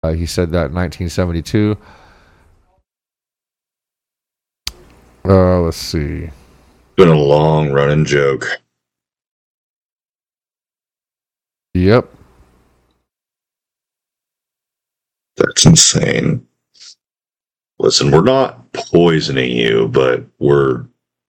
He said that in 1972. Let's see. Been a long running joke. Yep. That's insane. Listen, we're not poisoning you, but we're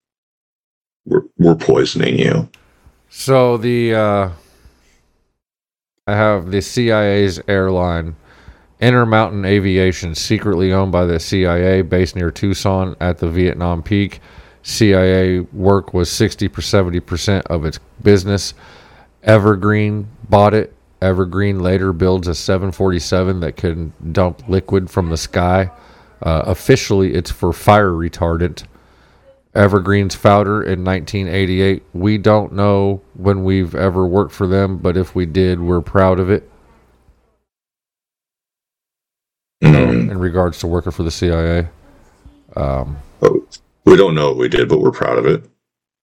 poisoning you. So I have the CIA's airline, Intermountain Aviation, secretly owned by the CIA, based near Tucson at the Vietnam peak. CIA work was 60-70% of its business. Evergreen bought it. Evergreen later builds a 747 that can dump liquid from the sky. Officially, it's for fire retardant. Evergreen's founder in 1988. We don't know when we've ever worked for them, but if we did, we're proud of it. In regards to working for the CIA. We don't know what we did, but we're proud of it.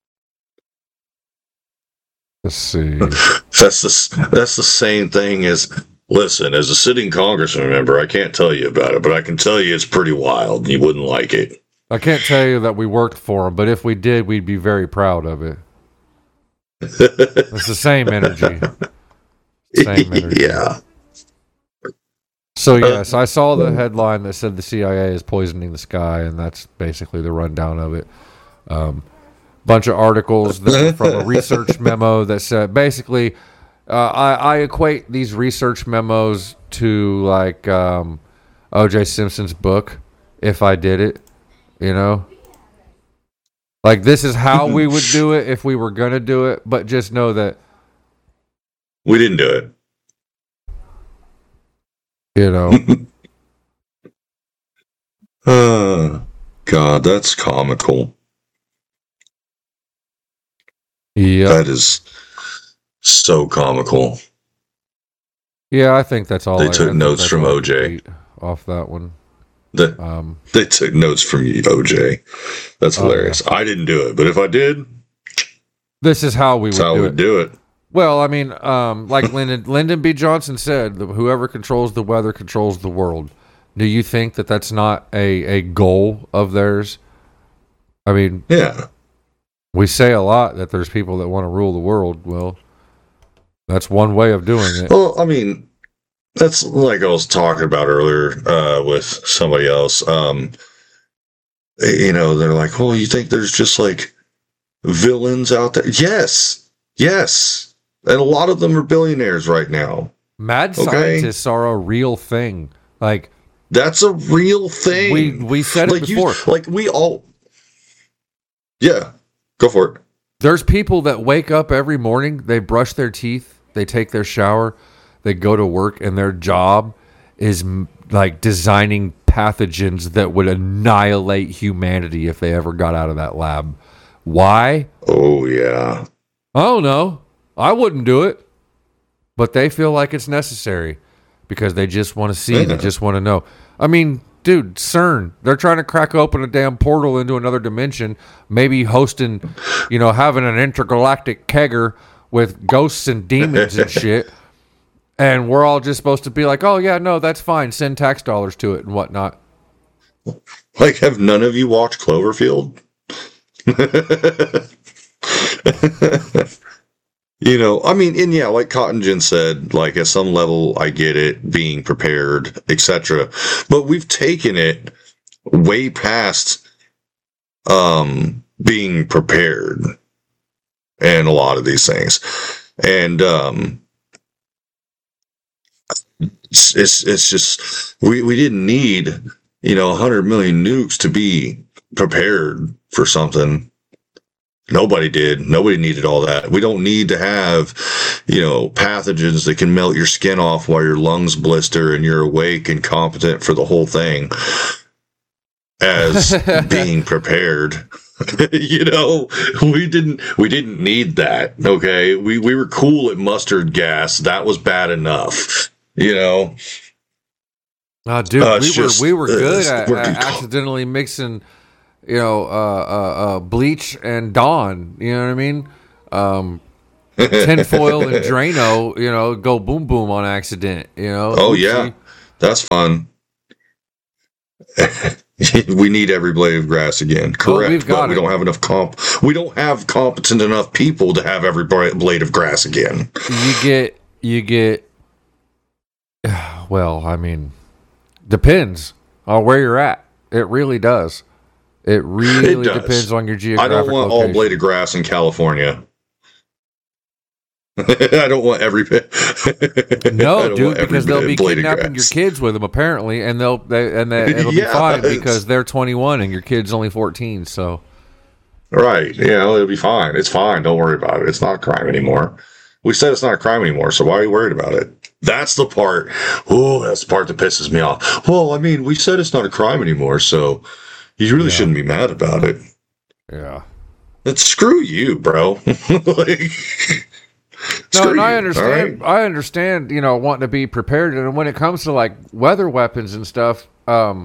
Let's see. That's the same thing as, listen, as a sitting congressman member, I can't tell you about it, but I can tell you it's pretty wild. You wouldn't like it. I can't tell you that we worked for them, but if we did, we'd be very proud of it. It's the same energy. Same energy. Yeah. So, yes, I saw the headline that said the CIA is poisoning the sky, and that's basically the rundown of it. Bunch of articles that were from a research memo that said, basically, I equate these research memos to, like, O.J. Simpson's book, If I Did It, you know? Like, this is how we would do it if we were going to do it, but just know that we didn't do it. You know. God, that's comical. Yeah. That is so comical. Yeah, I think that's all. They took notes from OJ off that one. They took notes from OJ. That's hilarious. Yeah. I didn't do it, but if I did, this is how we would do it. Well, I mean, like Lyndon B. Johnson said, whoever controls the weather controls the world. Do you think that that's not a goal of theirs? I mean, yeah. We say a lot that there's people that want to rule the world. Well, that's one way of doing it. Well, I mean, that's like I was talking about earlier with somebody else. You know, they're like, "Oh, you think there's just like villains out there?" Yes. And a lot of them are billionaires right now. Mad scientists are a real thing. Like, that's a real thing. We said it before. We all. Yeah, go for it. There's people that wake up every morning, they brush their teeth, they take their shower, they go to work, and their job is like designing pathogens that would annihilate humanity if they ever got out of that lab. Why? Oh, yeah. I don't know. I wouldn't do it. But they feel like it's necessary because they just want to see, they just want to know. I mean, dude, CERN, they're trying to crack open a damn portal into another dimension, maybe hosting, having an intergalactic kegger with ghosts and demons and shit. And we're all just supposed to be like, oh, yeah, no, that's fine. Send tax dollars to it and whatnot. Like, have none of you watched Cloverfield? I mean, and yeah, like Cotton Gin said, like at some level, I get it, being prepared, etc. But we've taken it way past being prepared and a lot of these things. And it's just, we didn't need, 100 million nukes to be prepared for something. Nobody did. Nobody needed all that. We don't need to have, pathogens that can melt your skin off while your lungs blister and you're awake and competent for the whole thing as being prepared. We didn't need that. Okay. We were cool at mustard gas. That was bad enough, dude, we were good at accidentally mixing bleach and Dawn, you know what I mean? Tinfoil and Drano, go boom boom on accident, Oh, yeah. That's fun. We need every blade of grass again. Correct, but we don't have enough we don't have competent enough people to have every blade of grass again. You get well, I mean, depends on where you're at. It really does. It really depends on your geographic I don't want location. all blade of grass in California. I don't want every no, dude, because they'll be kidnapping your kids with them apparently, and it'll be fine because they're 21 and your kid's only 14. So, right, yeah, it'll be fine. It's fine. Don't worry about it. It's not a crime anymore. We said it's not a crime anymore, so why are you worried about it? That's the part. Oh, that's the part that pisses me off. Well, I mean, we said it's not a crime anymore, so you really shouldn't be mad about it. Yeah. It's screw you, bro. No, and I understand. Right? I understand. Wanting to be prepared, and when it comes to like weather weapons and stuff, I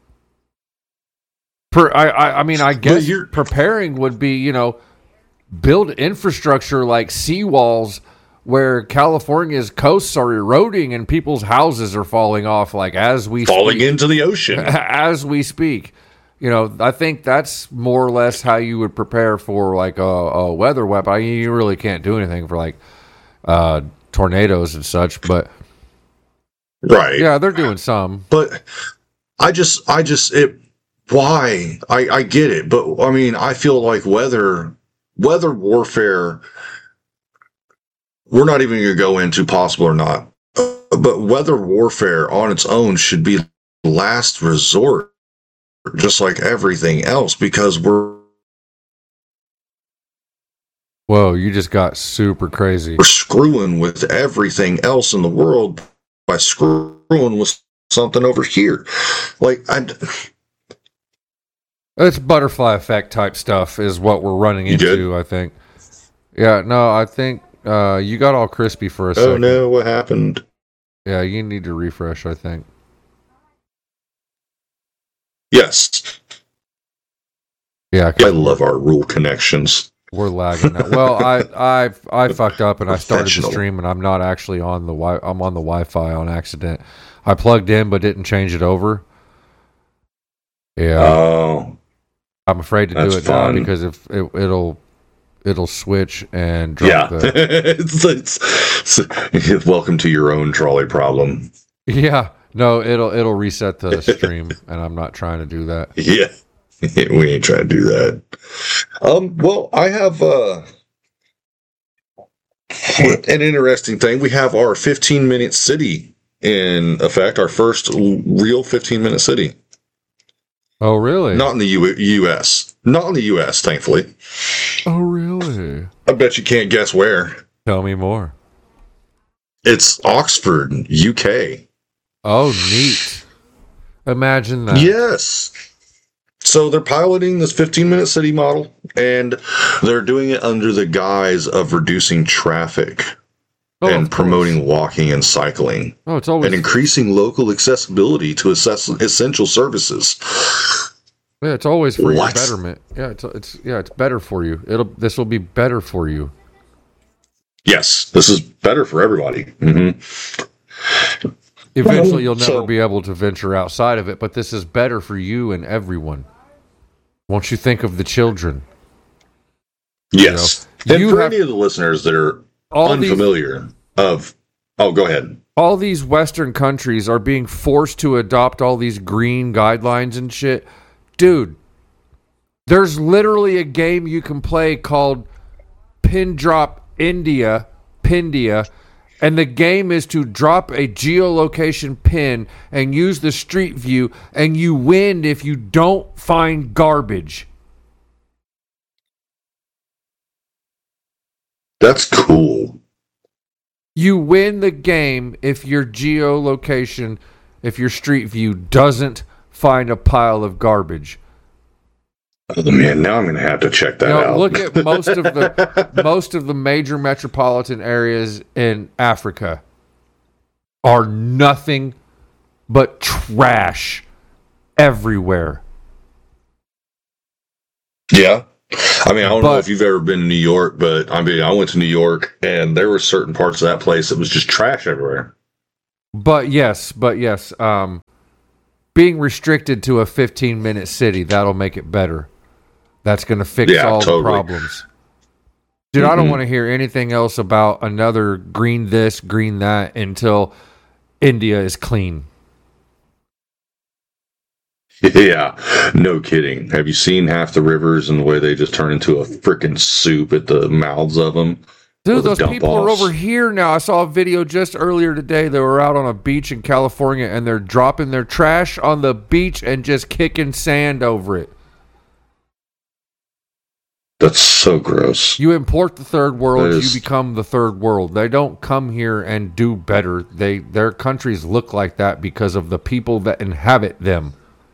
mean, I guess preparing would be, build infrastructure like seawalls where California's coasts are eroding and people's houses are falling off, like as we falling into the ocean as we speak. I think that's more or less how you would prepare for like a weather weapon. I mean, you really can't do anything for like tornadoes and such, but right, yeah, they're doing some. But I get it, but I mean, I feel like weather warfare. We're not even going to go into possible or not, but weather warfare on its own should be last resort. Just like everything else, because Whoa, you just got super crazy. We're screwing with everything else in the world by screwing with something over here. It's butterfly effect type stuff is what we're running into, I think. Yeah, no, I think you got all crispy for a second. Oh no, what happened? Yeah, you need to refresh, I think. Yes. Yeah, I love our rural connections. We're lagging now. Well, I fucked up and I started the stream and I'm not actually on the I'm on the Wi-Fi on accident. I plugged in but didn't change it over. Yeah. Oh. I'm afraid to do it now because if it'll switch and drop it's welcome to your own trolley problem. Yeah. No, it'll reset the stream, and I'm not trying to do that. Yeah, we ain't trying to do that. Well, I have an interesting thing. We have our 15-minute city in effect, our first real 15-minute city. Oh, really? Not in the U.S. Not in the U.S., thankfully. Oh, really? I bet you can't guess where. Tell me more. It's Oxford, UK. Oh, neat. Imagine that. Yes. So they're piloting this 15-minute city model, and they're doing it under the guise of reducing traffic and promoting walking and cycling. Oh, it's always... And increasing local accessibility to essential services. Yeah, it's always for your betterment. Yeah, it's better for you. This will be better for you. Yes, this is better for everybody. Mm-hmm. Eventually, you'll never be able to venture outside of it, but this is better for you and everyone. Won't you think of the children? Yes. And for any of the listeners that are unfamiliar go ahead. All these Western countries are being forced to adopt all these green guidelines and shit. Dude, there's literally a game you can play called Pin Drop Pindia, and the game is to drop a geolocation pin and use the street view, and you win if you don't find garbage. That's cool. You win the game if your geolocation, if your street view doesn't find a pile of garbage. Oh man, now I'm going to have to check that out. Look at most of the major metropolitan areas in Africa are nothing but trash everywhere. Yeah. I mean, I don't know if you've ever been to New York, but I mean, I went to New York and there were certain parts of that place that was just trash everywhere. But yes, being restricted to a 15-minute city, that'll make it better. That's going to fix all the problems. Dude, I don't want to hear anything else about another green this, green that until India is clean. Yeah, no kidding. Have you seen half the rivers and the way they just turn into a freaking soup at the mouths of them? Dude, those people are over here now. I saw a video just earlier today. They were out on a beach in California, and they're dropping their trash on the beach and just kicking sand over it. That's so gross. You import the third world, you become the third world. They don't come here and do better. Their countries look like that because of the people that inhabit them.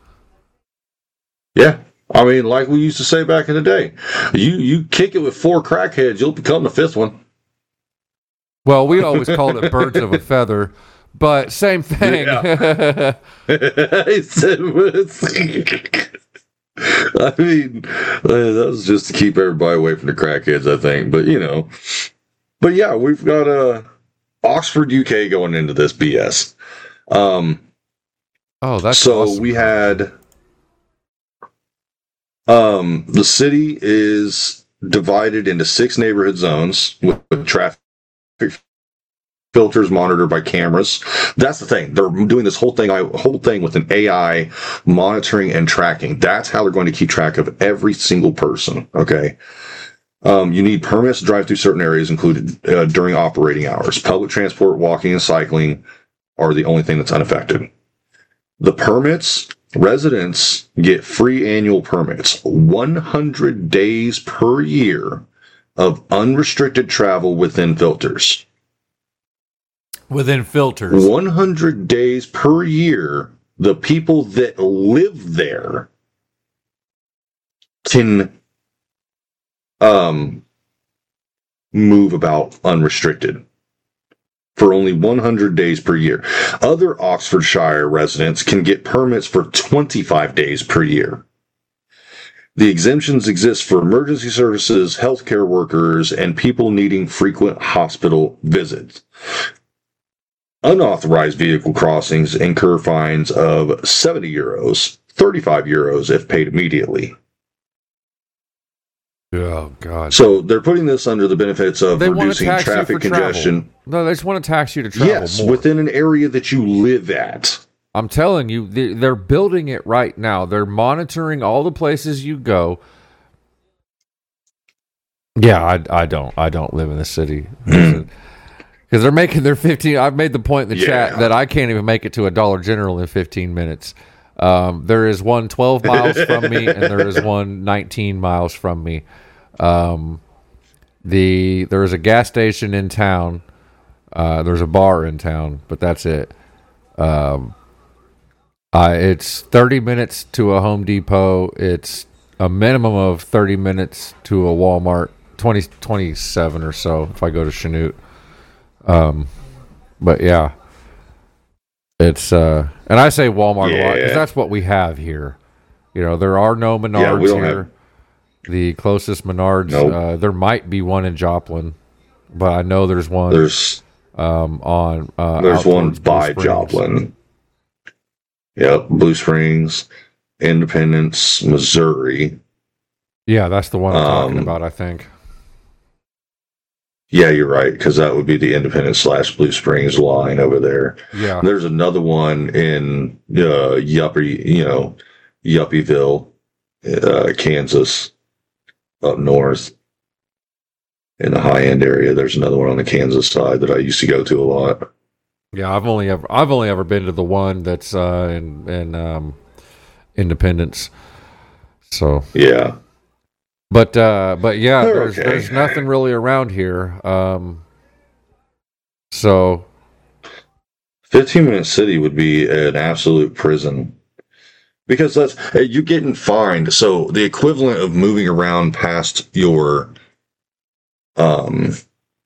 Yeah. I mean, like we used to say back in the day, you kick it with 4 crackheads, you'll become the 5th one. Well, we always called it birds of a feather, but same thing. Yeah. I mean, that was just to keep everybody away from the crackheads, I think. But, But yeah, we've got Oxford, UK going into this BS. That's so awesome. We had... the city is divided into 6 neighborhood zones with traffic filters monitored by cameras. That's the thing. They're doing this whole thing with an AI monitoring and tracking. That's how they're going to keep track of every single person. Okay. You need permits to drive through certain areas included during operating hours. Public transport, walking, and cycling are the only thing that's unaffected. The permits, residents get free annual permits, 100 days per year of unrestricted travel within filters. Within filters. 100 days per year, the people that live there can move about unrestricted for only 100 days per year. Other Oxfordshire residents can get permits for 25 days per year. The exemptions exist for emergency services, healthcare workers, and people needing frequent hospital visits. Unauthorized vehicle crossings incur fines of 70 euros, 35 euros if paid immediately. Oh, God. So they're putting this under the benefits of reducing traffic congestion. Travel. No, they just want to tax you to travel more. Within an area that you live at. I'm telling you, they're building it right now. They're monitoring all the places you go. Yeah, I don't live in the city. Because they're making their 15... I've made the point in the chat that I can't even make it to a Dollar General in 15 minutes. There is one 12 miles from me, and there is one 19 miles from me. There is a gas station in town. There's a bar in town, but that's it. It's 30 minutes to a Home Depot. It's a minimum of 30 minutes to a Walmart. 27 or so if I go to Chanute. But yeah. It's and I say Walmart a lot because that's what we have here. There are no Menards here. The closest Menards, there might be one in Joplin, but I know there's one. There's one by Joplin. Yep, Blue Springs, Independence, Missouri. Yeah, that's the one I'm talking about, I think. Yeah, you're right, because that would be the Independence / Blue Springs line over there. Yeah. There's another one in Yuppieville, Kansas, up north in the high end area. There's another one on the Kansas side that I used to go to a lot. Yeah, I've only ever been to the one that's in Independence. So yeah. But yeah, there's nothing really around here. So 15-minute city would be an absolute prison. Because you're getting fined. So the equivalent of moving around past your allotted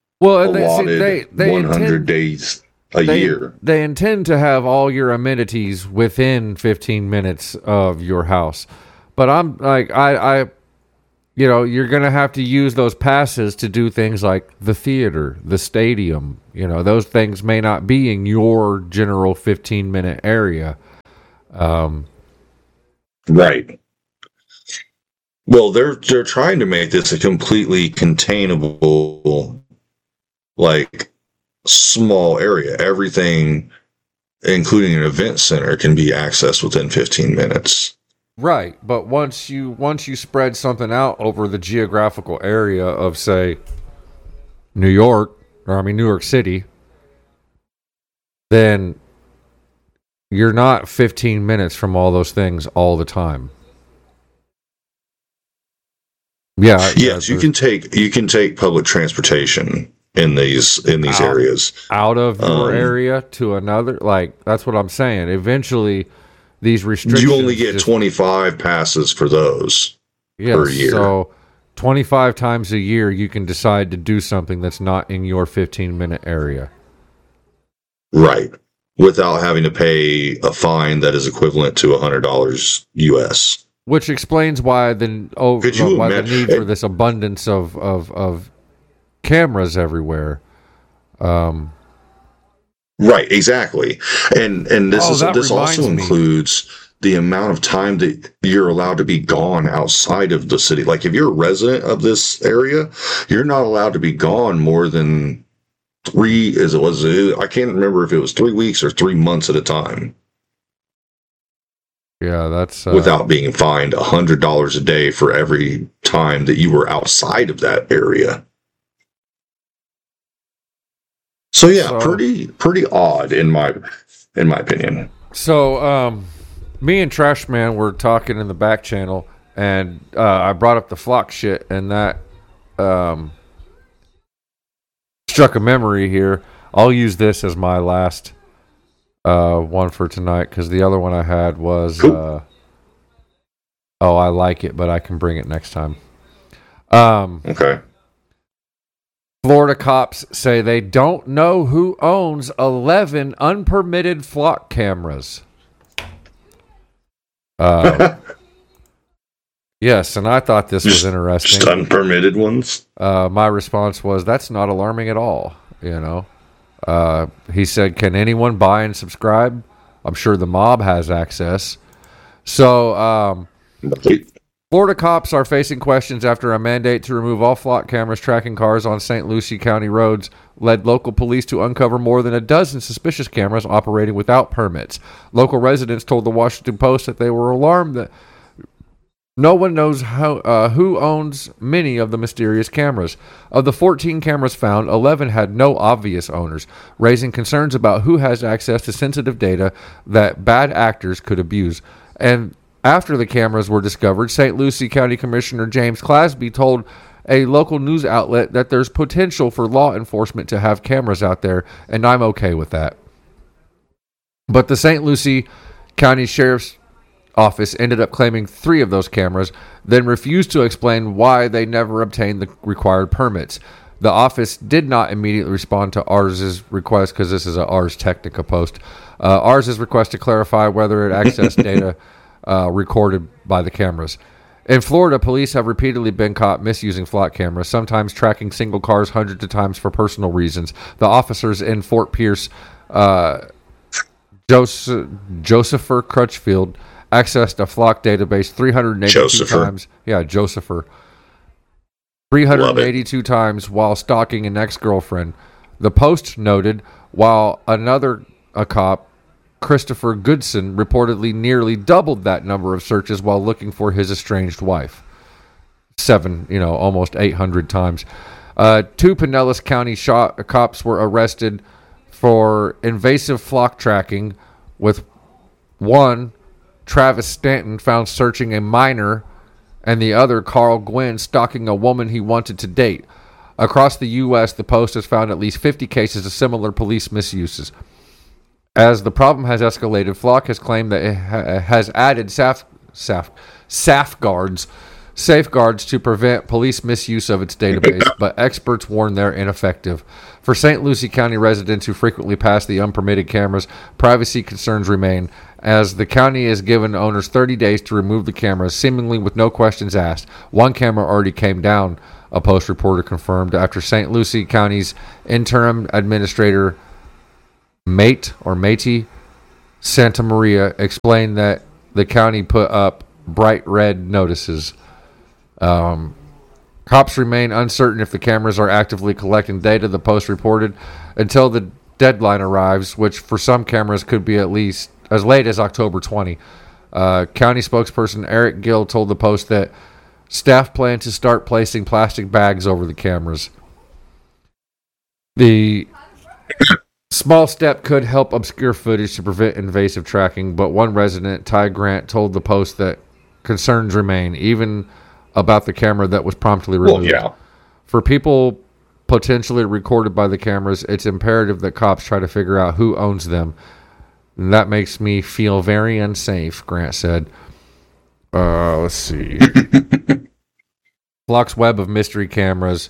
100 days a year. They intend to have all your amenities within 15 minutes of your house. But I'm like you're going to have to use those passes to do things like the theater, the stadium. Those things may not be in your general 15-minute area. Right. Well, they're trying to make this a completely containable, like, small area. Everything, including an event center, can be accessed within 15 minutes. Right, but once you spread something out over the geographical area of, say, New York City, then you're not 15 minutes from all those things all the time. Yeah. Yes, you can take public transportation in these areas out of your area to another. Like, that's what I'm saying. Eventually, these restrictions. You only get 25 passes for those per year. So 25 times a year, you can decide to do something that's not in your 15-minute area. Right. Without having to pay a fine that is equivalent to $100 US. Which explains why the need for this abundance of cameras everywhere. Right, exactly. And this also includes the amount of time that you're allowed to be gone outside of the city. Like, if you're a resident of this area, you're not allowed to be gone more than I can't remember if it was 3 weeks or 3 months at a time. Yeah, that's without being fined $100 a day for every time that you were outside of that area. So yeah, pretty odd in my opinion. So me and Trash Man were talking in the back channel, and I brought up the flock shit, and that struck a memory here. I'll use this as my last one for tonight, because the other one I had was cool. I like it, but I can bring it next time. Okay. Florida cops say they don't know who owns 11 unpermitted flock cameras. Yes, and I thought this was interesting. Just unpermitted ones? My response was, that's not alarming at all, He said, can anyone buy and subscribe? I'm sure the mob has access. So, Florida cops are facing questions after a mandate to remove all flock cameras tracking cars on St. Lucie County roads led local police to uncover more than a dozen suspicious cameras operating without permits. Local residents told the Washington Post that they were alarmed that no one knows who owns many of the mysterious cameras. Of the 14 cameras found, 11 had no obvious owners, raising concerns about who has access to sensitive data that bad actors could abuse. And after the cameras were discovered, St. Lucie County Commissioner James Clasby told a local news outlet that there's potential for law enforcement to have cameras out there, and I'm okay with that. But the St. Lucie County Sheriff's Office ended up claiming 3 of those cameras, then refused to explain why they never obtained the required permits. The office did not immediately respond to Ars's request, because this is a Ars Technica post. Ars's request to clarify whether it accessed data recorded by the cameras. In Florida, police have repeatedly been caught misusing flock cameras, sometimes tracking single cars hundreds of times for personal reasons. The officers in Fort Pierce, Josepher Crutchfield, accessed a flock database 382 times. Yeah, Josepher. 382 times while stalking an ex-girlfriend. The Post noted, while a cop, Christopher Goodson, reportedly nearly doubled that number of searches while looking for his estranged wife. 7, almost 800 times. 2 Pinellas County cops were arrested for invasive flock tracking, with one, Travis Stanton, found searching a minor, and the other, Carl Gwynn, stalking a woman he wanted to date. Across the U.S., the Post has found at least 50 cases of similar police misuses. As the problem has escalated, Flock has claimed that it has added safeguards to prevent police misuse of its database, but experts warn they're ineffective. For St. Lucie County residents who frequently pass the unpermitted cameras, privacy concerns remain, as the county has given owners 30 days to remove the cameras, seemingly with no questions asked. One camera already came down, a Post reporter confirmed, after St. Lucie County's interim administrator, Matey Santa Maria, explained that the county put up bright red notices. Cops remain uncertain if the cameras are actively collecting data, the Post reported, until the deadline arrives, which for some cameras could be at least as late as October 20. County spokesperson Eric Gill told the Post that staff plan to start placing plastic bags over the cameras. The small step could help obscure footage to prevent invasive tracking, but one resident, Ty Grant, told the Post that concerns remain, even about the camera that was promptly removed. Well, yeah. For people potentially recorded by the cameras, it's imperative that cops try to figure out who owns them. And that makes me feel very unsafe, Grant said. Let's see. Flock's web of mystery cameras.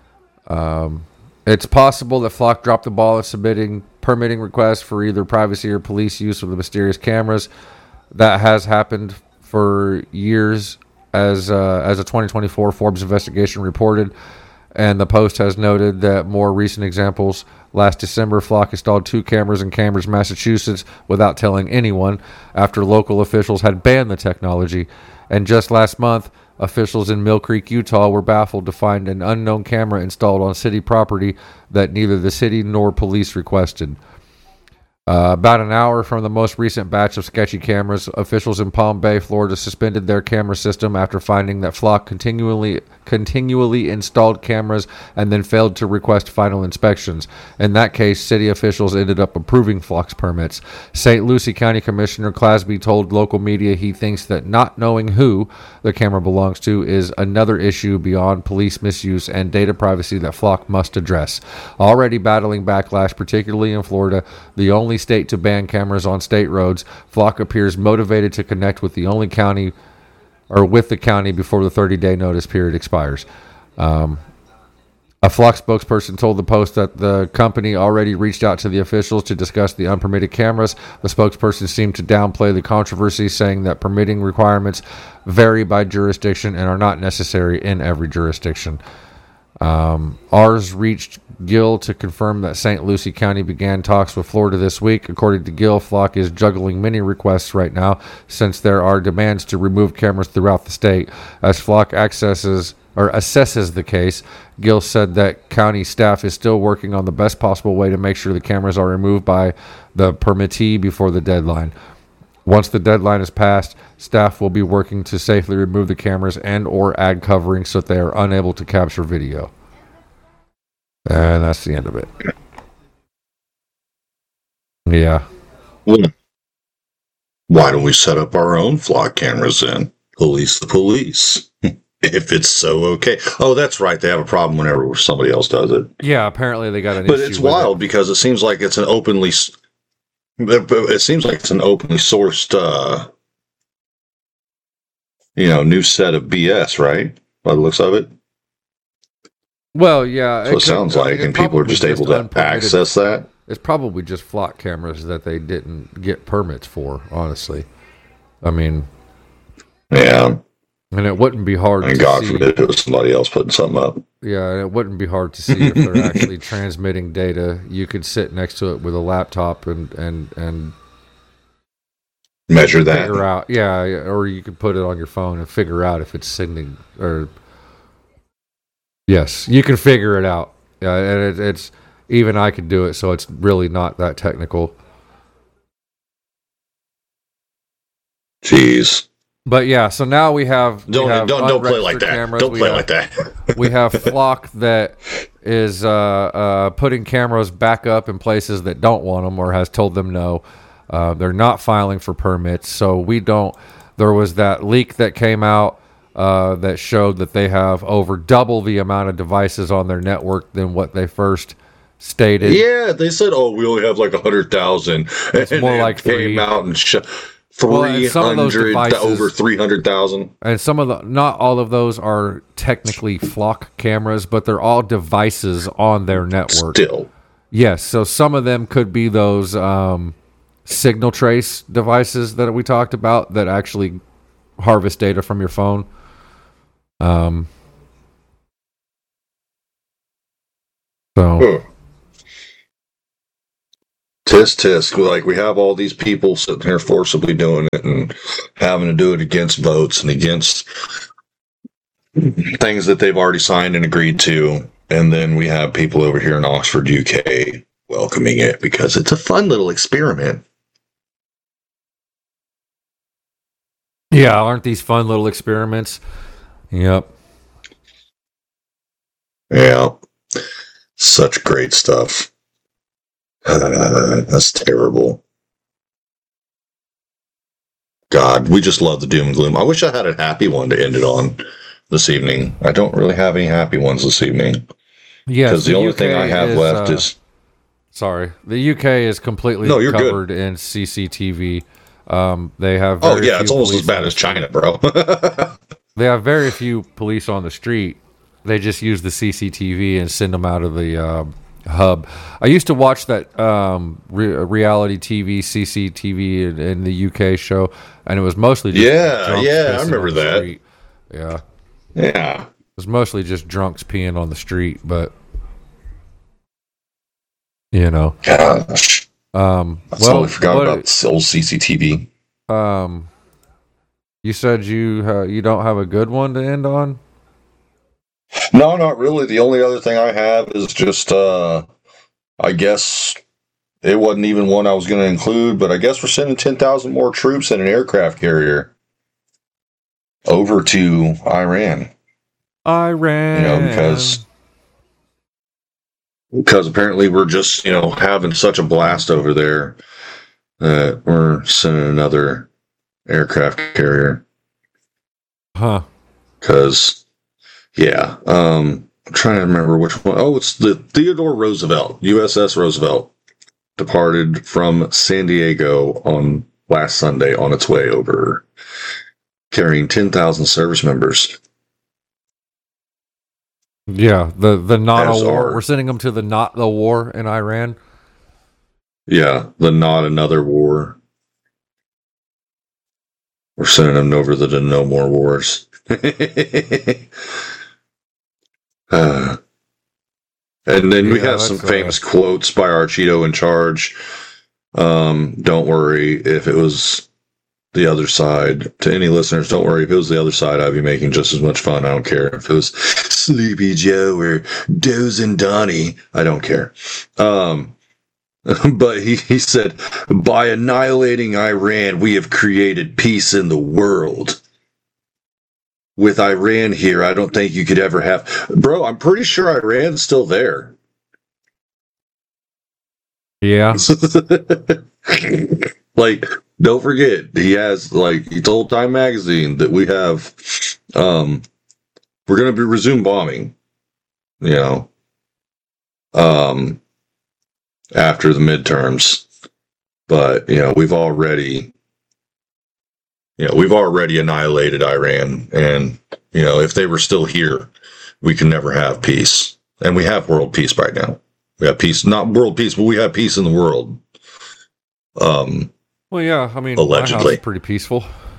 It's possible that Flock dropped the ball in submitting permitting requests for either privacy or police use of the mysterious cameras. That has happened for years, as a 2024 Forbes investigation reported. And the Post has noted that more recent examples. Last December, Flock installed 2 cameras in Cambridge, Massachusetts, without telling anyone, after local officials had banned the technology. And just last month, officials in Mill Creek, Utah, were baffled to find an unknown camera installed on city property that neither the city nor police requested. About an hour from the most recent batch of sketchy cameras, officials in Palm Bay, Florida, suspended their camera system after finding that Flock continually installed cameras and then failed to request final inspections. In that case, city officials ended up approving Flock's permits. St. Lucie County Commissioner Clasby told local media he thinks that not knowing who the camera belongs to is another issue beyond police misuse and data privacy that Flock must address. Already battling backlash, particularly in Florida, the only state to ban cameras on state roads, Flock appears motivated to connect with the county before the 30-day notice period expires. A Flock spokesperson told the Post that the company already reached out to the officials to discuss the unpermitted cameras. The spokesperson seemed to downplay the controversy, saying that permitting requirements vary by jurisdiction and are not necessary in every jurisdiction. Ours reached Gill to confirm that St. Lucie County began talks with Florida this week. According to Gill, Flock is juggling many requests right now since there are demands to remove cameras throughout the state. As Flock assesses the case, Gill said that county staff is still working on the best possible way to make sure the cameras are removed by the permittee before the deadline. Once the deadline is passed, staff will be working to safely remove the cameras and or add coverings so that they are unable to capture video. And that's the end of it. Yeah. Well, why don't we set up our own Flock cameras then? Police the police. If it's so okay. Oh, that's right. They have a problem whenever somebody else does it. Yeah, apparently they got an But issue it's with wild because it seems like it's an openly sourced, new set of BS, right? By the looks of it. Well, yeah. So it sounds like, and people are just able to access that. It's probably just Flock cameras that they didn't get permits for, honestly. I mean. Yeah. And it wouldn't be hard to see. God forbid it was somebody else putting something up. Yeah, and it wouldn't be hard to see if they're actually transmitting data. You could sit next to it with a laptop and measure that. Figure out, yeah, or you could put it on your phone and figure out if it's sending or. Yes, you can figure it out. Yeah, and it's even I could do it, so it's really not that technical. Jeez. But yeah, so now we have don't play like that. Cameras. Don't play like that. We have Flock that is putting cameras back up in places that don't want them or has told them no. They're not filing for permits, so we don't. There was that leak that came out that showed that they have over double the amount of devices on their network than what they first stated. Yeah, they said, we only have like 100,000. It's more like came out and 300 over 300,000. And not all of those are technically Flock cameras, but they're all devices on their network. Still. Yes, so some of them could be those signal trace devices that we talked about that actually harvest data from your phone. So tisk. Like, we have all these people sitting here forcibly doing it and having to do it against votes and against things that they've already signed and agreed to. And then we have people over here in Oxford, UK, welcoming it because it's a fun little experiment. yeah, aren't these fun little experiments? Yep. Yeah. Such great stuff. That's terrible. God, we just love the doom and gloom. I wish I had a happy one to end it on this evening. I don't really have any happy ones this evening. Yeah, Because the only thing I have left is... Sorry. The UK is completely covered in CCTV. They have... it's almost as bad as China, bro. They have very few police on the street. They just use the CCTV and send them out of the hub. I used to watch that reality TV, CCTV in the UK show, and it was mostly just I remember that. Street. Yeah. It was mostly just drunks peeing on the street, but you know. Gosh. I totally forgot about this old CCTV. You said you don't have a good one to end on? No, not really. The only other thing I have is just, I guess it wasn't even one I was going to include, but I guess we're sending 10,000 more troops in an aircraft carrier over to Iran. Because apparently we're just, having such a blast over there that we're sending another aircraft carrier. Huh. Because... yeah, I'm trying to remember which one. Oh, it's the Theodore Roosevelt, USS Roosevelt, departed from San Diego on last Sunday on its way over, carrying 10,000 service members. Yeah, the not a war. We're sending them to the not the war in Iran. Yeah, the not another war. We're sending them over to the no more wars. And then we have some famous quotes by our Cheeto in charge. Don't worry if it was the other side. To any listeners, don't worry if it was the other side. I'd be making just as much fun. I don't care if it was Sleepy Joe or Dozin' Donnie. I don't care. But he said, by annihilating Iran, we have created peace in the world. With Iran here, I don't think you could ever have... Bro, I'm pretty sure Iran's still there. Yeah. Like, don't forget, he told Time Magazine that we have... we're going to be resume bombing. After the midterms. But, we've already annihilated Iran, and, if they were still here, we can never have peace. And we have world peace right now. We have peace, not world peace, but we have peace in the world. Well, yeah, I mean, allegedly. My house is pretty peaceful.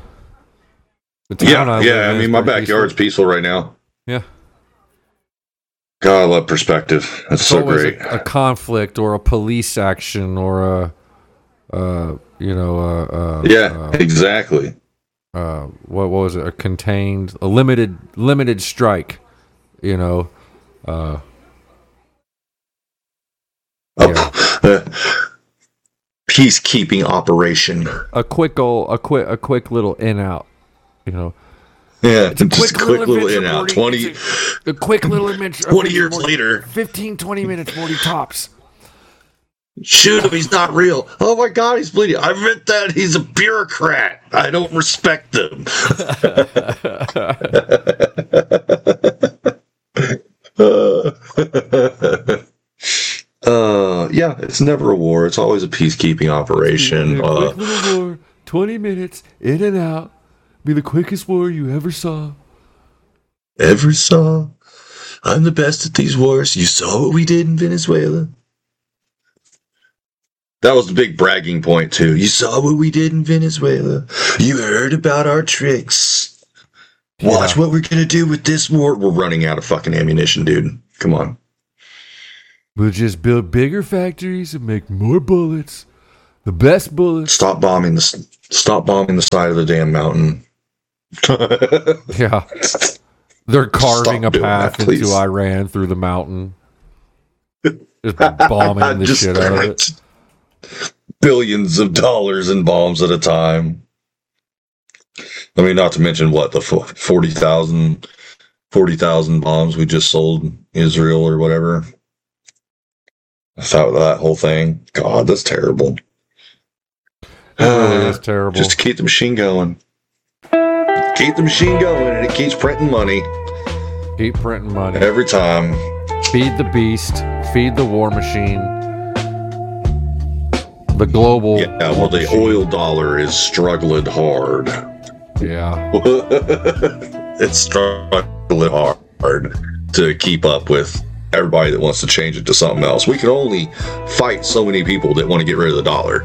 My backyard's peaceful right now. Yeah. God, I love perspective. That's so great. A conflict or a police action or exactly. What was it? A limited strike. Peacekeeping operation. A quick little in out. Yeah, it's a quick little in out. 20. A quick little adventure. 20 years later. 15, 20 minutes, 40 tops. Shoot him, he's not real. Oh my God, he's bleeding. I meant that he's a bureaucrat. I don't respect him. It's never a war. It's always a peacekeeping operation. Quick little war, 20 minutes, in and out. Be the quickest war you ever saw. I'm the best at these wars. You saw what we did in Venezuela. That was the big bragging point, too. You saw what we did in Venezuela. You heard about our tricks. Watch what we're going to do with this war. We're running out of fucking ammunition, dude. Come on. We'll just build bigger factories and make more bullets. The best bullets. Stop bombing the side of the damn mountain. Yeah. They're carving a path into Iran through the mountain. Just bombing the shit out of it. Billions of dollars in bombs at a time. I mean, not to mention what, the 40,000 bombs we just sold Israel or whatever. That whole thing. God, that's terrible. It really is terrible. Just to keep the machine going. Keep the machine going, and it keeps printing money. Keep printing money. Every time. Feed the beast. Feed the war machine. The global. Yeah, well, the oil dollar is struggling hard. Yeah. It's struggling hard to keep up with everybody that wants to change it to something else. We can only fight so many people that want to get rid of the dollar.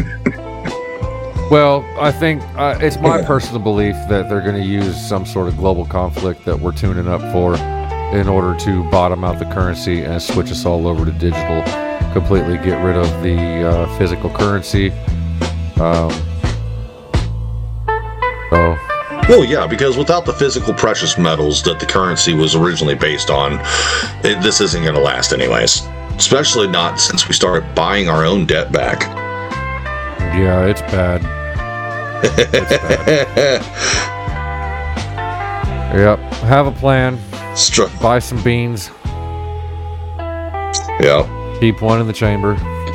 Well, I think it's my personal belief that they're going to use some sort of global conflict that we're tuning up for in order to bottom out the currency and switch us all over to digital, completely get rid of the physical currency. Well, yeah, because without the physical precious metals that the currency was originally based on, this isn't going to last anyways. Especially not since we started buying our own debt back. Yeah, it's bad. It's bad. Yep. Have a plan. Buy some beans. Yeah. Keep one in the chamber.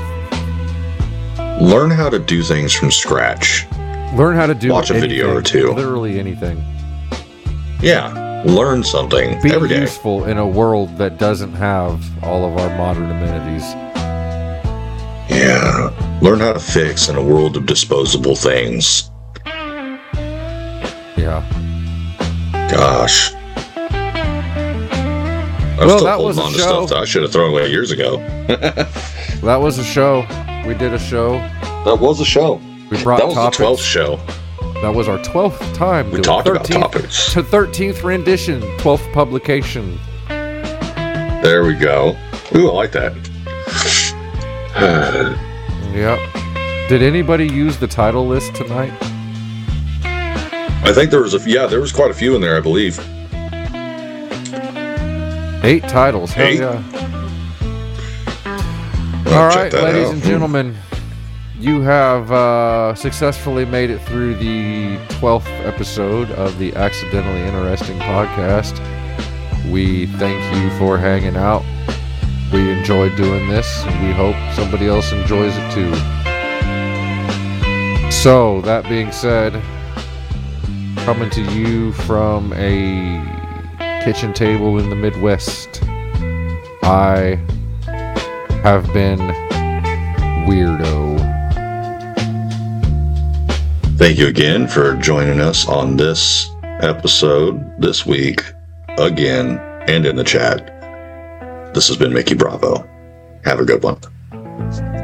Learn how to do things from scratch. Learn how to do Watch a video or two. Literally anything. Yeah. Learn something every day. Be useful in a world that doesn't have all of our modern amenities. Yeah. Learn how to fix in a world of disposable things. Yeah. Gosh. I'm still holding on to stuff that I should have thrown away years ago. That was a show. We did a show. That was a show. We brought that was topics. The 12th show. That was our 12th time. We talked about topics. To 13th rendition, 12th publication. There we go. Ooh, I like that. Yep. Did anybody use the title list tonight? I think there was quite a few in there, I believe. 8 titles. Hell yeah. All right, ladies and gentlemen, you have successfully made it through the 12th episode of the Accidentally Interesting podcast. We thank you for hanging out. We enjoyed doing this, and we hope somebody else enjoys it too. So, that being said, coming to you from a kitchen table in the Midwest, I have been Weirdo. Thank you again for joining us on this episode this week, again, and in the chat. This has been Mickey Bravo. Have a good one.